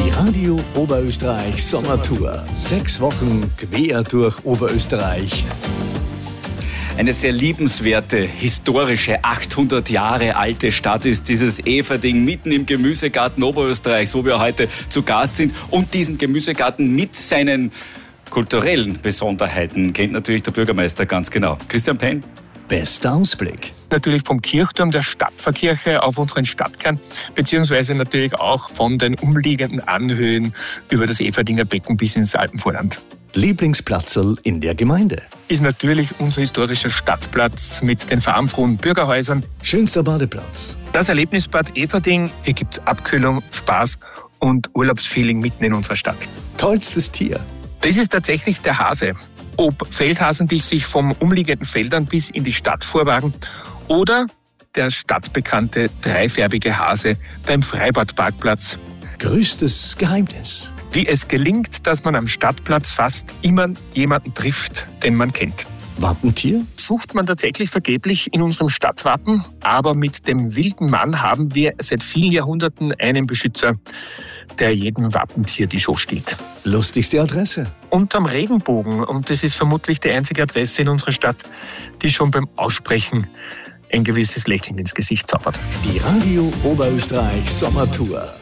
Die Radio Oberösterreich Sommertour. 6 Wochen quer durch Oberösterreich. Eine sehr liebenswerte, historische, 800 Jahre alte Stadt ist dieses Eferding mitten im Gemüsegarten Oberösterreichs, wo wir heute zu Gast sind. Und diesen Gemüsegarten mit seinen kulturellen Besonderheiten kennt natürlich der Bürgermeister ganz genau. Christian Penn. Bester Ausblick. Natürlich vom Kirchturm der Stadtpfarrkirche auf unseren Stadtkern, beziehungsweise natürlich auch von den umliegenden Anhöhen über das Eferdinger Becken bis ins Alpenvorland. Lieblingsplatzerl in der Gemeinde. Ist natürlich unser historischer Stadtplatz mit den farbenfrohen Bürgerhäusern. Schönster Badeplatz. Das Erlebnisbad Eferding, hier gibt es Abkühlung, Spaß und Urlaubsfeeling mitten in unserer Stadt. Tollstes Tier. Das ist tatsächlich der Hase. Ob Feldhasen, die sich vom umliegenden Feldern bis in die Stadt vorwagen, oder der stadtbekannte dreifärbige Hase beim Freibadparkplatz. Größtes Geheimnis. Wie es gelingt, dass man am Stadtplatz fast immer jemanden trifft, den man kennt. Wappentier? Sucht man tatsächlich vergeblich in unserem Stadtwappen, aber mit dem wilden Mann haben wir seit vielen Jahrhunderten einen Beschützer, der jedem Wappentier die Show stiehlt. Lustigste Adresse? Unterm Regenbogen, und das ist vermutlich die einzige Adresse in unserer Stadt, die schon beim Aussprechen ein gewisses Lächeln ins Gesicht zaubert. Die Radio Oberösterreich Sommertour.